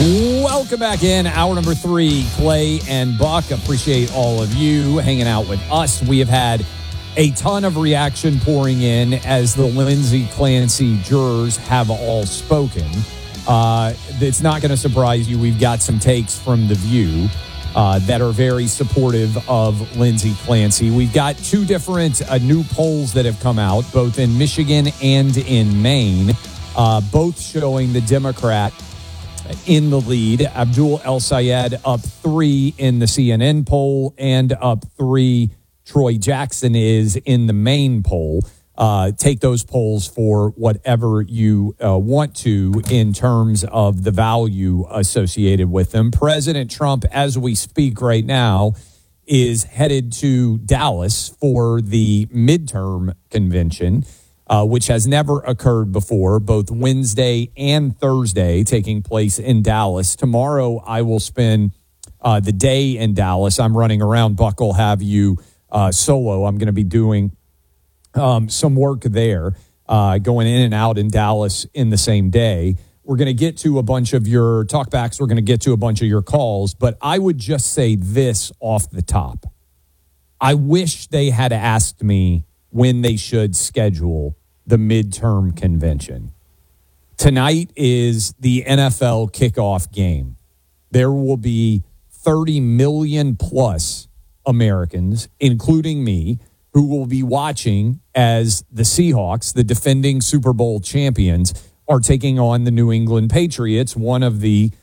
Welcome back in. Hour number 3, Clay and Buck. Appreciate all of you hanging out with us. We have had a ton of reaction pouring in as the Lindsay Clancy jurors have all spoken. It's not going to surprise you. We've got some takes from The View that are very supportive of Lindsay Clancy. We've got 2 different new polls that have come out, both in Michigan and in Maine, both showing the Democrat in the lead. Abdul El-Sayed up 3 in the CNN poll and up 3 Troy Jackson is in the Maine poll. Take those polls for whatever you want to in terms of the value associated with them. President Trump, as we speak right now, is headed to Dallas for the midterm convention, which has never occurred before, both Wednesday and Thursday taking place in Dallas. Tomorrow, I will spend the day in Dallas. I'm running around. Buck will have you solo. I'm going to be doing some work there, going in and out in Dallas in the same day. We're going to get to a bunch of your talkbacks. We're going to get to a bunch of your calls. But I would just say this off the top. I wish they had asked me when they should schedule the midterm convention. Tonight is the NFL kickoff game. There will be 30 million plus Americans, including me, who will be watching as the Seahawks, the defending Super Bowl champions, are taking on the New England Patriots, one of the